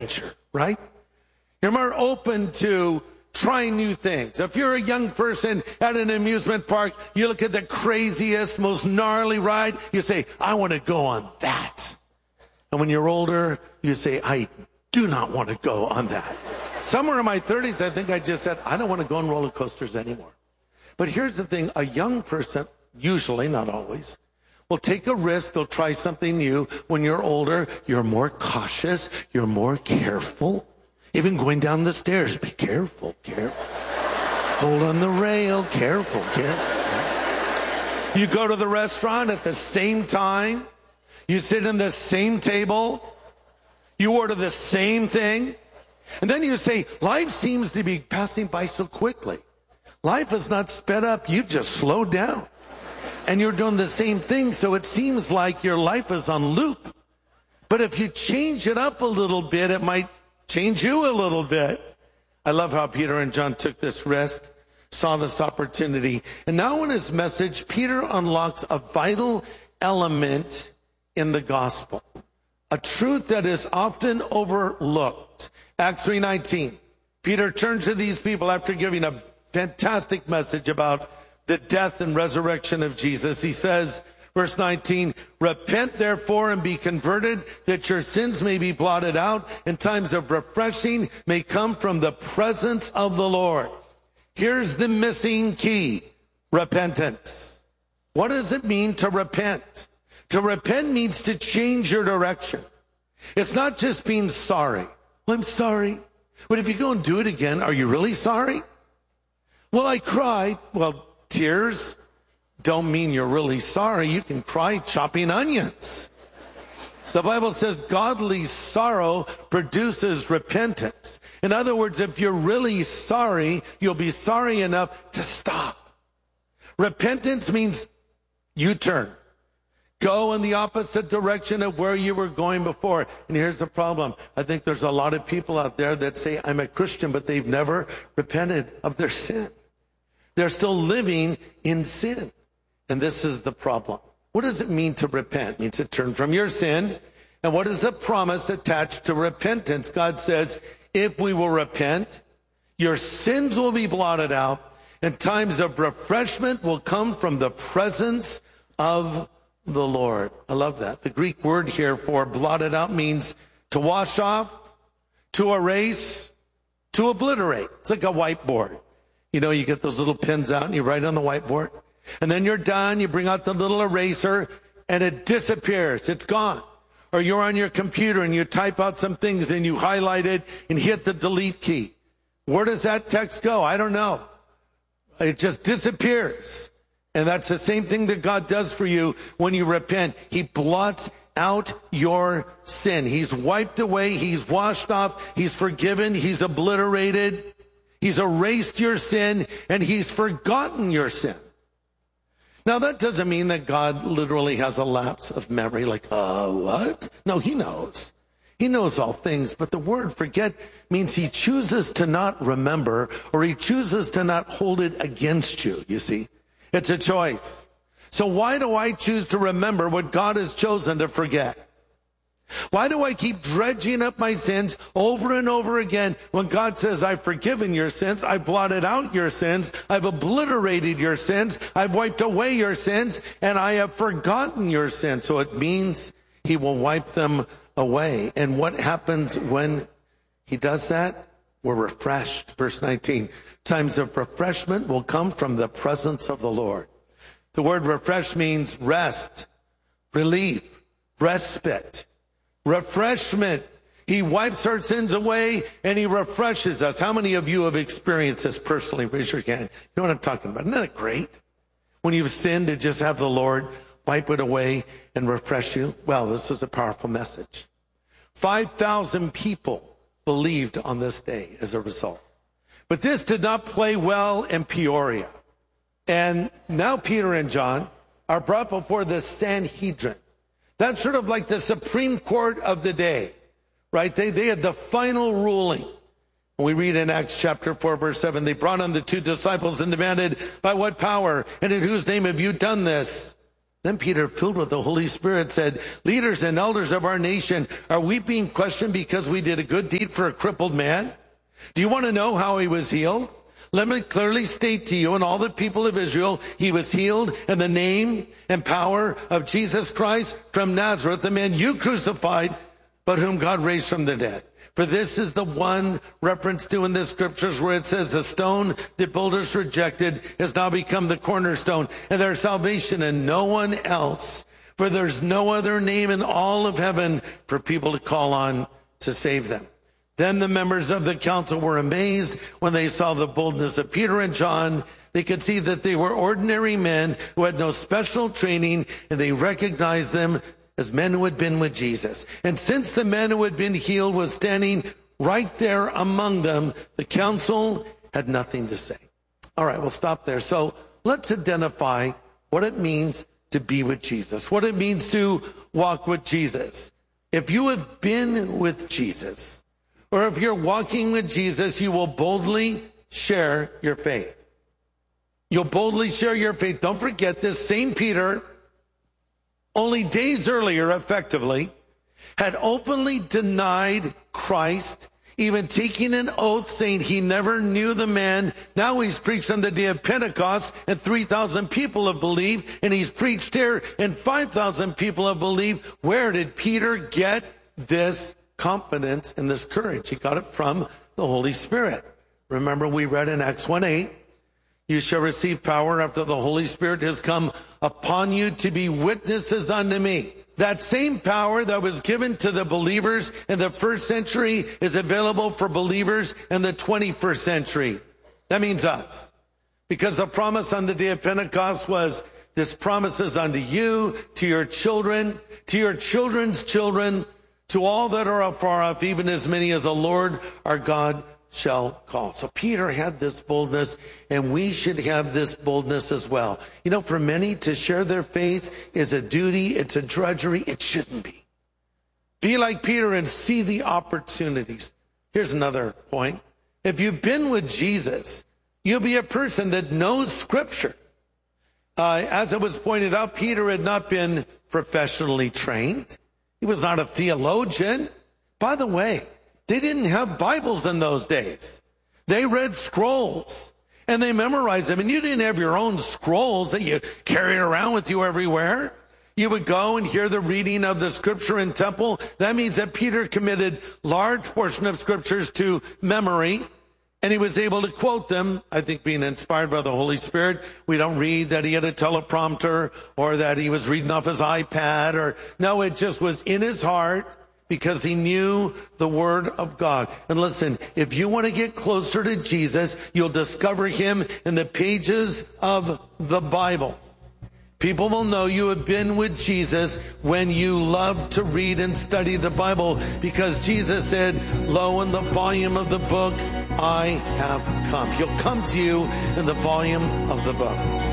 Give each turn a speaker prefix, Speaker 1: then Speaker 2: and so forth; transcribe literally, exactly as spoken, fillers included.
Speaker 1: adventure, right? You're more open to trying new things. If you're a young person at an amusement park, you look at the craziest, most gnarly ride, you say, I want to go on that. And when you're older, you say, I do not want to go on that. Somewhere in my thirties, I think I just said, I don't want to go on roller coasters anymore. But here's the thing, a young person, usually, not always, will take a risk, they'll try something new. When you're older, you're more cautious, you're more careful. Even going down the stairs, be careful, careful. Hold on the rail, careful, careful. You go to the restaurant at the same time. You sit in the same table. You order the same thing. And then you say, life seems to be passing by so quickly. Life is not sped up. You've just slowed down. And you're doing the same thing, so it seems like your life is on loop. But if you change it up a little bit, it might change you a little bit. I love how Peter and John took this risk, saw this opportunity. And now in his message, Peter unlocks a vital element in the gospel, a truth that is often overlooked. Acts three nineteen. Peter turns to these people after giving a fantastic message about the death and resurrection of Jesus. He says, verse nineteen, repent therefore and be converted, that your sins may be blotted out, and times of refreshing may come from the presence of the Lord. Here's the missing key, repentance. What does it mean to repent? To repent means to change your direction. It's not just being sorry. Well, I'm sorry. But if you go and do it again, are you really sorry? Well, I cried. Well, tears don't mean you're really sorry. You can cry chopping onions. The Bible says godly sorrow produces repentance. In other words, if you're really sorry, you'll be sorry enough to stop. Repentance means you turn. Go in the opposite direction of where you were going before. And here's the problem. I think there's a lot of people out there that say, I'm a Christian, but they've never repented of their sin. They're still living in sin. And this is the problem. What does it mean to repent? It means to turn from your sin. And what is the promise attached to repentance? God says, if we will repent, your sins will be blotted out, and times of refreshment will come from the presence of the Lord. I love that. The Greek word here for blotted out means to wash off, to erase, to obliterate. It's like a whiteboard. You know, you get those little pens out and you write on the whiteboard. And then you're done, you bring out the little eraser, and it disappears. It's gone. Or you're on your computer and you type out some things and you highlight it and hit the delete key. Where does that text go? I don't know. It just disappears. And that's the same thing that God does for you when you repent. He blots out your sin. He's wiped away. He's washed off. He's forgiven. He's obliterated. He's erased your sin, and he's forgotten your sin. Now, that doesn't mean that God literally has a lapse of memory, like, uh, what? No, he knows. He knows all things, but the word forget means he chooses to not remember, or he chooses to not hold it against you, you see. It's a choice. So why do I choose to remember what God has chosen to forget? Why do I keep dredging up my sins over and over again when God says, I've forgiven your sins, I've blotted out your sins, I've obliterated your sins, I've wiped away your sins, and I have forgotten your sins? So it means he will wipe them away. And what happens when he does that? We're refreshed. Verse nineteen, times of refreshment will come from the presence of the Lord. The word refresh means rest, relief, respite. Refreshment. He wipes our sins away and he refreshes us. How many of you have experienced this personally? Raise your hand. You know what I'm talking about. Isn't that great? When you've sinned, to just have the Lord wipe it away and refresh you. Well, this is a powerful message. five thousand people believed on this day as a result. But this did not play well in Peoria. And now Peter and John are brought before the Sanhedrin. That's sort of like the Supreme Court of the day, right? They, they had the final ruling. We read in Acts chapter four, verse seven, they brought on the two disciples and demanded, by what power and in whose name have you done this? Then Peter, filled with the Holy Spirit, said, leaders and elders of our nation, are we being questioned because we did a good deed for a crippled man? Do you want to know how he was healed? Let me clearly state to you and all the people of Israel, he was healed in the name and power of Jesus Christ from Nazareth, the man you crucified, but whom God raised from the dead. For this is the one reference to in the scriptures where it says the stone the builders rejected has now become the cornerstone, and there's salvation in no one else. For there's no other name in all of heaven for people to call on to save them. Then the members of the council were amazed when they saw the boldness of Peter and John. They could see that they were ordinary men who had no special training, and they recognized them as men who had been with Jesus. And since the man who had been healed was standing right there among them, the council had nothing to say. All right, we'll stop there. So let's identify what it means to be with Jesus, what it means to walk with Jesus. If you have been with Jesus, or if you're walking with Jesus, you will boldly share your faith. You'll boldly share your faith. Don't forget this same Peter, only days earlier, effectively, had openly denied Christ, even taking an oath saying he never knew the man. Now he's preached on the day of Pentecost and three thousand people have believed, and he's preached here and five thousand people have believed. Where did Peter get this confidence and this courage? He got it from the Holy Spirit. Remember, we read in Acts one eight, you shall receive power after the Holy Spirit has come upon you to be witnesses unto me. That same power that was given to the believers in the first century is available for believers in the twenty-first century. That means us. Because the promise on the day of Pentecost was, this promises unto you, to your children, to your children's children, to all that are afar off, even as many as the Lord our God shall call. So Peter had this boldness, and we should have this boldness as well. You know, for many, to share their faith is a duty, it's a drudgery. It shouldn't be. Be like Peter and see the opportunities. Here's another point. If you've been with Jesus, you'll be a person that knows Scripture. Uh, as it was pointed out, Peter had not been professionally trained. He was not a theologian. By the way, they didn't have Bibles in those days. They read scrolls and they memorized them. And you didn't have your own scrolls that you carried around with you everywhere. You would go and hear the reading of the scripture in temple. That means that Peter committed large portion of scriptures to memory, and he was able to quote them, I think being inspired by the Holy Spirit. We don't read that he had a teleprompter or that he was reading off his iPad, or no, it just was in his heart, because he knew the Word of God. And listen, if you want to get closer to Jesus, you'll discover him in the pages of the Bible. People will know you have been with Jesus when you love to read and study the Bible, because Jesus said, lo, in the volume of the book, I have come. He'll come to you in the volume of the book.